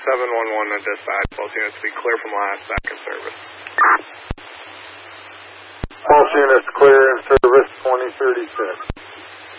711 to dispatch. Both units be clear from last back in service. Both units clear in service 2036.